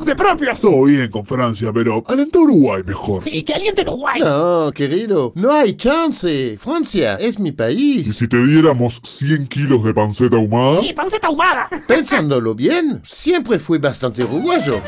de propios. Todo bien con Francia, pero alentó a Uruguay mejor. Sí, que aliente Uruguay. No, querido, no hay chance. Francia es mi ¿Y país. si te diéramos 100 kilos de panceta ahumada? Sí, panceta ahumada. Pensándolo bien, siempre fui bastante uruguayo.